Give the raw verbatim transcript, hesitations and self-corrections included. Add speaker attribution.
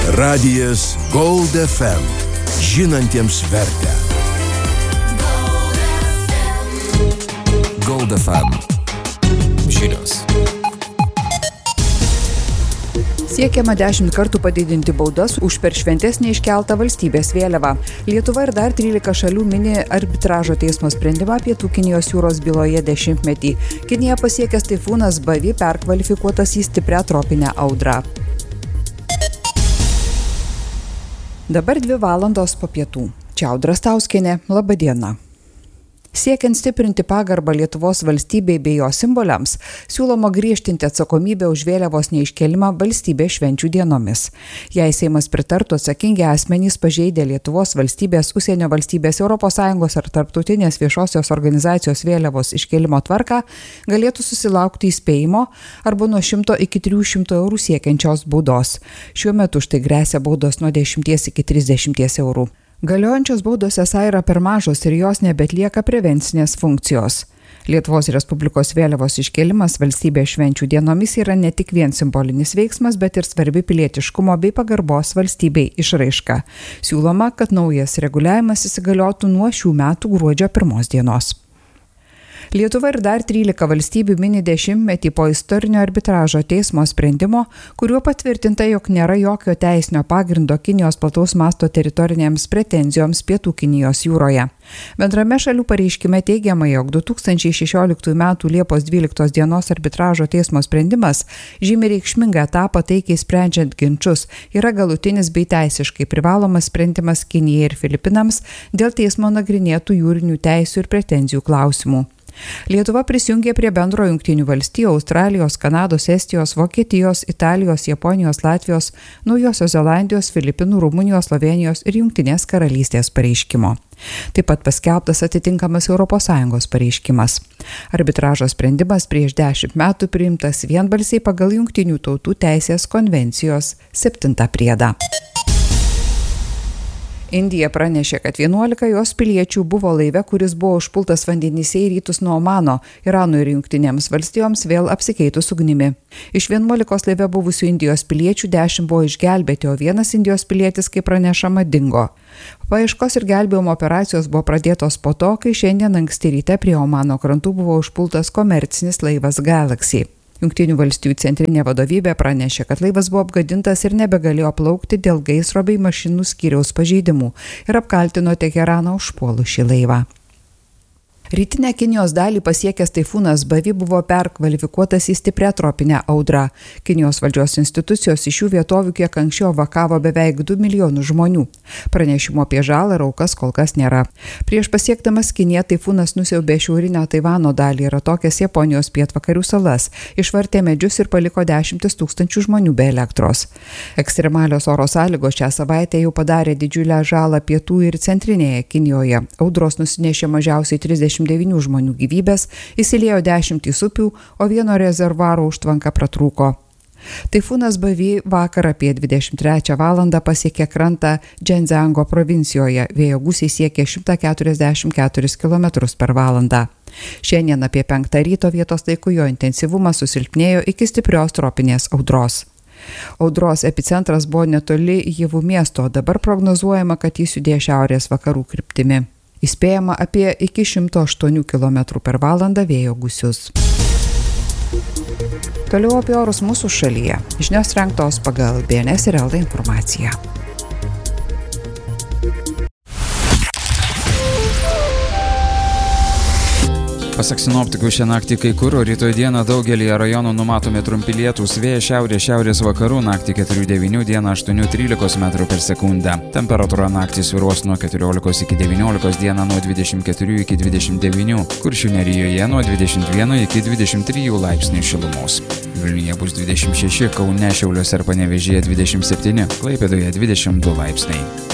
Speaker 1: Radijas Gold F M. Žinantiems vertę. Gold F M. Žinios.
Speaker 2: Siekiama dešimt kartų padidinti baudas už per šventes neiškeltą valstybės vėliavą. Lietuva ir dar trylika šalių mini arbitražo teismo sprendimą Pietų Kinijos jūros byloje dešimtmetį. Kiniją pasiekęs taifūnas Bavi perkvalifikuotas į stiprią tropinę audrą. Dabar dvi valandos po pietų. Čia Audra Stauskienė, laba diena. Siekiant stiprinti pagarbą Lietuvos valstybei bei jos simboliams, siūloma griežtinti atsakomybę už vėliavos neiškelimą valstybės švenčių dienomis. Jei Seimas pritartų, atsakingi asmenys pažeidę Lietuvos valstybės, užsienio valstybės, Europos Sąjungos ar tarptautinės viešosios organizacijos vėliavos iškelimo tvarką, galėtų susilaukti įspėjimo arba nuo šimto iki trijų šimtų eurų siekiančios baudos. Šiuo metu štai gresia baudos nuo dešimties iki trisdešimties eurų. Galiojančios baudos esą yra per mažos ir jos nebetlieka prevencinės funkcijos. Lietuvos Respublikos vėliavos iškėlimas valstybės švenčių dienomis yra ne tik vien simbolinis veiksmas, bet ir svarbi pilietiškumo bei pagarbos valstybei išraiška. Siūloma, kad naujas reguliavimas įsigaliotų nuo šių metų gruodžio pirmos dienos. Lietuva ir dar trylika valstybių mini dešimtmetį po istorinio arbitražo teismo sprendimo, kuriuo patvirtinta, jog nėra jokio teisinio pagrindo Kinijos plataus masto teritorinėms pretenzijoms Pietų Kinijos jūroje. Bendrame šalių pareiškime teigiama, jog du tūkstančiai šešioliktųjų metų Liepos dvyliktos dienos arbitražo teismo sprendimas žymi reikšmingą etapą taikiai sprendžiant ginčus, yra galutinis bei teisiškai privalomas sprendimas Kinijai ir Filipinams dėl teismo nagrinėtų jūrinių teisių ir pretenzijų klausimų. Lietuva prisijungė prie bendro Jungtinių valstijų, Australijos, Kanados, Estijos, Vokietijos, Italijos, Japonijos, Latvijos, Naujosios Zelandijos, Filipinų, Rumunijos, Slovėnijos ir Jungtinės karalystės pareiškimo. Taip pat paskelbtas atitinkamas Europos Sąjungos pareiškimas. Arbitražo sprendimas prieš dešimt metų priimtas vienbalsiai pagal Jungtinių tautų teisės konvencijos septintą priedą. Indija pranešė, kad vienuolika jos piliečių buvo laive, kuris buvo užpultas vandenyse į rytus nuo Omano, Irano ir Jungtinėms valstijoms vėl apsikeitus ugnimi. Iš vienuolikos laive buvusių Indijos piliečių dešimt buvo išgelbėti, o vienas Indijos pilietis, kaip pranešama, dingo. Paieškos ir gelbėjimo operacijos buvo pradėtos po to, kai šiandien anksti ryte prie Omano krantų buvo užpultas komercinis laivas Galaxy. Jungtinių valstijų centrinė vadovybė pranešė, kad laivas buvo apgadintas ir nebegalėjo plaukti dėl gaisro bei mašinų skyriaus pažeidimų ir apkaltino Teheraną užpuolus šį laivą. Rytinę Kinijos dalį pasiekęs taifūnas Bavi buvo perkvalifikuotas į stiprią tropinę audrą. Kinijos valdžios institucijos iš šių vietovių kiek anksčiau evakavo beveik du milijonus žmonių. Pranešimo apie žalą ir aukas kol kas nėra. Prieš pasiekdamas Kiniją taifūnas nusiaubė šiaurinę Taivano dalį ir atokias Japonijos pietvakarių salas, išvartė medžius ir paliko dešimtis tūkstančių žmonių be elektros. Ekstremalios oro sąlygos šią savaitę jau padarė didžiulę žalą pietų ir centrinėje Kinijoje. Audros nusinešė mažiausiai trisdešimt devynių žmonių gyvybės, įsiliejo dešimtys upių, o vieno rezervuaro užtvanka pratrūko. Taifūnas Bavi vakar apie dvidešimt trečią valandą pasiekė krantą Dženziango provincijoje, vėjo gūsiai siekė šimtą keturiasdešimt keturis kilometrus per valandą. Šiandien apie penktą ryto vietos laiku jo intensyvumas susilpnėjo iki stiprios tropinės audros. Audros epicentras buvo netoli Jivų miesto, dabar prognozuojama, kad jis judės šiaurės vakarų kryptimi. Įspėjama apie iki šimto aštuonių kilometrų per valandą vėjo gūsius. Toliau apie orus mūsų šalyje. Žinios rengtos pagal B N S ir L D informaciją.
Speaker 3: Pasak sinoptikų, šią naktį kai kur, o rytoj dieną daugelį rajonų numatomi trumpi lietūs, vėjas šiaurės šiaurės vakarų, naktį keturių devynių, dieną aštuonių trylikos metrų per sekundę. Temperatūra naktį svyruos nuo keturiolikos iki devyniolikos, dieną nuo dvidešimt keturių iki dvidešimt devynių, Kuršių nerijoje nuo dvidešimt vieno iki dvidešimt trijų laipsnių šilumos. Vilniuje bus dvidešimt šeši, Kaune, Šiauliuose ir Panevėžyje dvidešimt septyni, Klaipėdoje dvidešimt du laipsniai.